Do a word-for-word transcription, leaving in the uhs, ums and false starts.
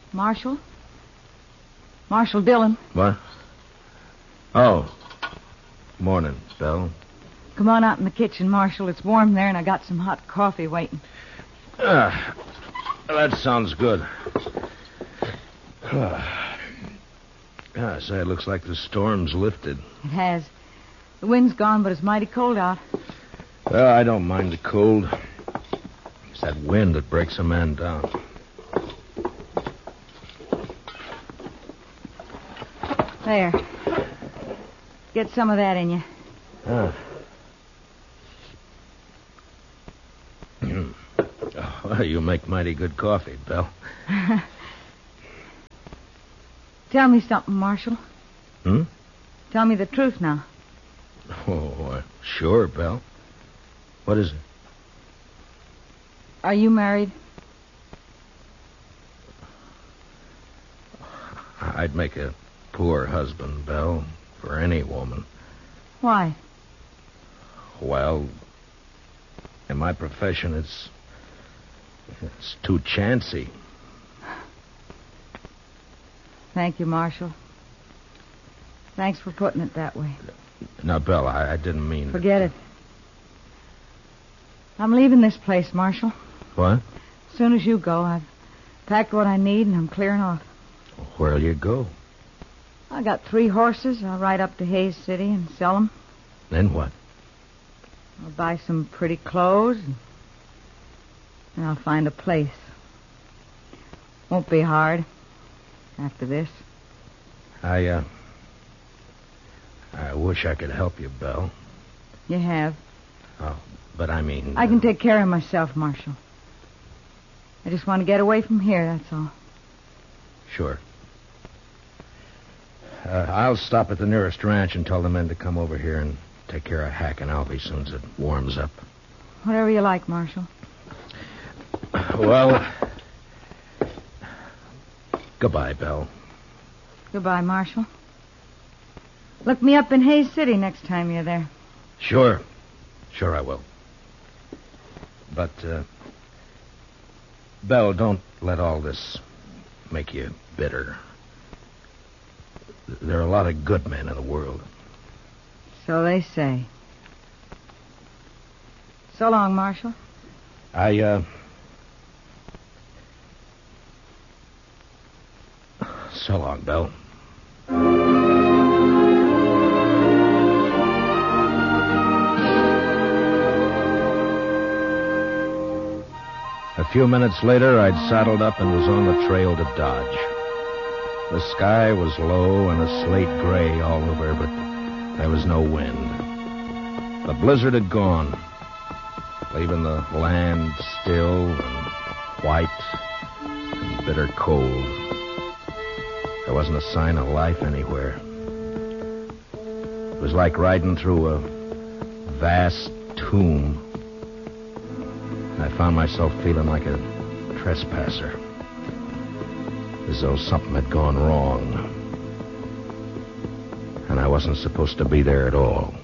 Marshal? Marshal Dillon. What? Oh. Morning, Belle. Come on out in the kitchen, Marshal. It's warm there, and I got some hot coffee waiting. Ah, that sounds good. Ah, I say, it looks like the storm's lifted. It has. The wind's gone, but it's mighty cold out. Well, I don't mind the cold. It's that wind that breaks a man down. There. Get some of that in you. Ah. Well, you make mighty good coffee, Belle. Tell me something, Marshal. Hmm? Tell me the truth now. Oh, uh, sure, Belle. What is it? Are you married? I'd make a poor husband, Belle, for any woman. Why? Well, in my profession, it's... it's too chancy. Thank you, Marshal. Thanks for putting it that way. Now, Belle, I, I didn't mean... Forget it. I'm leaving this place, Marshal. What? As soon as you go, I've packed what I need and I'm clearing off. Where'll you go? I got three horses. I'll ride up to Hayes City and sell them. Then what? I'll buy some pretty clothes and, and I'll find a place. Won't be hard after this. I, uh... I wish I could help you, Belle. You have. Oh, but I mean... I can take care of myself, Marshal. I just want to get away from here, that's all. Sure. Uh, I'll stop at the nearest ranch and tell the men to come over here and take care of Hack and Alvy as soon as it warms up. Whatever you like, Marshal. Well... Goodbye, Belle. Goodbye, Marshal. Look me up in Hayes City next time you're there. Sure. Sure I will. But, uh... Belle, don't let all this make you bitter. There are a lot of good men in the world. So they say. So long, Marshal. I, uh... So long, Belle. A few minutes later, I'd saddled up and was on the trail to Dodge. The sky was low and a slate gray all over, but there was no wind. The blizzard had gone, leaving the land still and white and bitter cold. There wasn't a sign of life anywhere. It was like riding through a vast tomb. I found myself feeling like a trespasser, as though something had gone wrong, and I wasn't supposed to be there at all.